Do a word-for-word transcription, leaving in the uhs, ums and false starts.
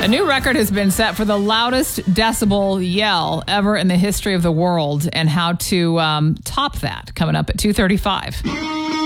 A new record has been set for the loudest decibel yell ever in the history of the world, and how to um, top that coming up at two thirty-five.